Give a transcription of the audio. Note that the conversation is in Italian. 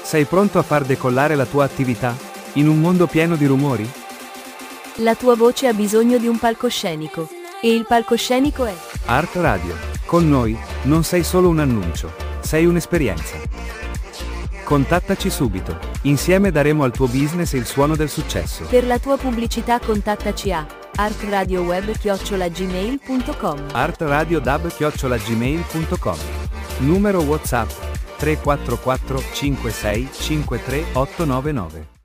Sei pronto a far decollare la tua attività? In un mondo pieno di rumori? La tua voce ha bisogno di un palcoscenico. E il palcoscenico è Art Radio. Con noi, non sei solo un annuncio, sei un'esperienza. Contattaci subito. Insieme daremo al tuo business il suono del successo. Per la tua pubblicità contattaci a artradioweb@gmail.com. artradiodab@gmail.com. Numero WhatsApp 344 56 53 899.